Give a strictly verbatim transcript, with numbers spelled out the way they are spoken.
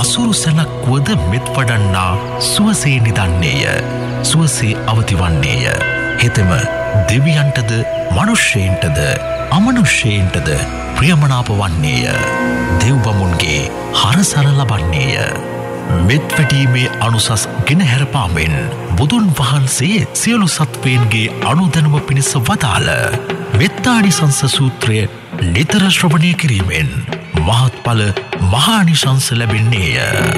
අසුරු සැලක් වුවද මෙත් වඩන්නා සුවසේ නිදන්නේය. සුවසේ අවතිවන්නේය. හෙතෙම දෙවියන්ටද මනුෂ්‍යයන්ටද අමනුෂ්‍යයන්ටද ප්‍රියමනාප වන්නේය. දෙව්බමුන්ගේ හරසර ලබන්නේය. මෙත් වැටීමේ අනුසස් ගෙනහැර පාමෙන් බුදුන් වහන්සේ සියලු සත්වයන්ගේ අනුදැනුම පිණිස වදාළ මෙත්තානිසංස සූත්‍රය නිතර ශ්‍රවණය කිරීමෙන් මහත්ඵල මහානිශංස ලැබෙන්නේය.